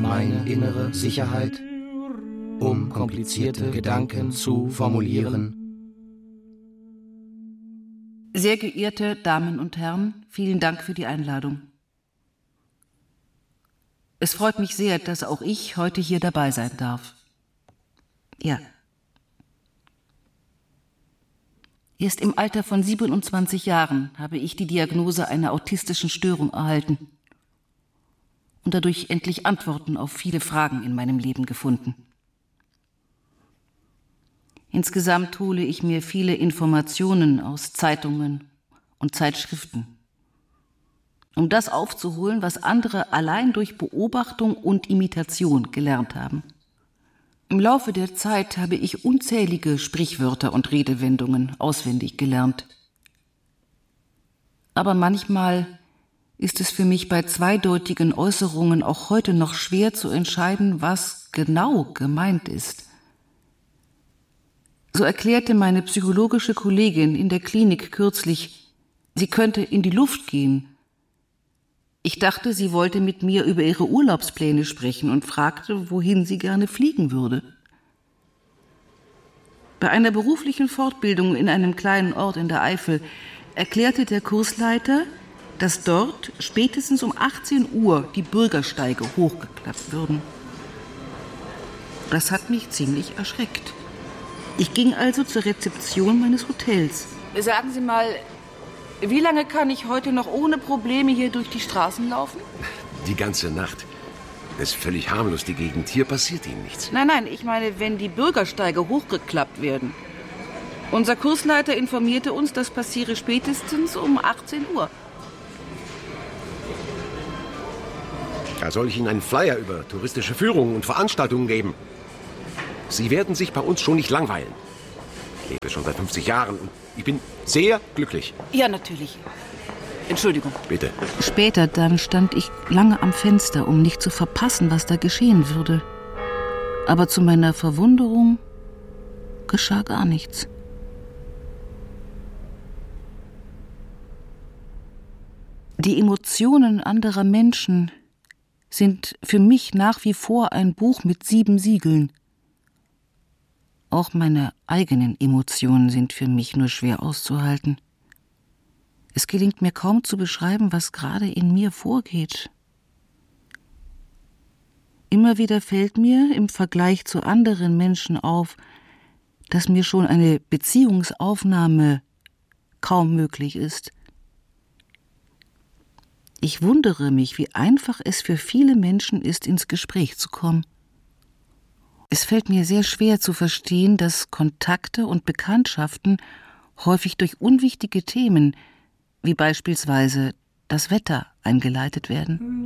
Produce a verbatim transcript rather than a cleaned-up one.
meine innere Sicherheit, um komplizierte Gedanken zu formulieren. Sehr geehrte Damen und Herren, vielen Dank für die Einladung. Es freut mich sehr, dass auch ich heute hier dabei sein darf. Ja. Erst im Alter von siebenundzwanzig Jahren habe ich die Diagnose einer autistischen Störung erhalten und dadurch endlich Antworten auf viele Fragen in meinem Leben gefunden. Insgesamt hole ich mir viele Informationen aus Zeitungen und Zeitschriften, um das aufzuholen, was andere allein durch Beobachtung und Imitation gelernt haben. Im Laufe der Zeit habe ich unzählige Sprichwörter und Redewendungen auswendig gelernt. Aber manchmal ist es für mich bei zweideutigen Äußerungen auch heute noch schwer zu entscheiden, was genau gemeint ist. So erklärte meine psychologische Kollegin in der Klinik kürzlich, sie könnte in die Luft gehen. Ich dachte, sie wollte mit mir über ihre Urlaubspläne sprechen und fragte, wohin sie gerne fliegen würde. Bei einer beruflichen Fortbildung in einem kleinen Ort in der Eifel erklärte der Kursleiter, dass dort spätestens um achtzehn Uhr die Bürgersteige hochgeklappt würden. Das hat mich ziemlich erschreckt. Ich ging also zur Rezeption meines Hotels. Sagen Sie mal, wie lange kann ich heute noch ohne Probleme hier durch die Straßen laufen? Die ganze Nacht. Das ist völlig harmlos, die Gegend. Hier passiert Ihnen nichts. Nein, nein, ich meine, wenn die Bürgersteige hochgeklappt werden. Unser Kursleiter informierte uns, das passiere spätestens um achtzehn Uhr. Da soll ich Ihnen einen Flyer über touristische Führungen und Veranstaltungen geben. Sie werden sich bei uns schon nicht langweilen. Ich lebe schon seit fünfzig Jahren und ich bin sehr glücklich. Ja, natürlich. Entschuldigung. Bitte. Später dann stand ich lange am Fenster, um nicht zu verpassen, was da geschehen würde. Aber zu meiner Verwunderung geschah gar nichts. Die Emotionen anderer Menschen sind für mich nach wie vor ein Buch mit sieben Siegeln. Auch meine eigenen Emotionen sind für mich nur schwer auszuhalten. Es gelingt mir kaum zu beschreiben, was gerade in mir vorgeht. Immer wieder fällt mir im Vergleich zu anderen Menschen auf, dass mir schon eine Beziehungsaufnahme kaum möglich ist. Ich wundere mich, wie einfach es für viele Menschen ist, ins Gespräch zu kommen. Es fällt mir sehr schwer zu verstehen, dass Kontakte und Bekanntschaften häufig durch unwichtige Themen, wie beispielsweise das Wetter, eingeleitet werden.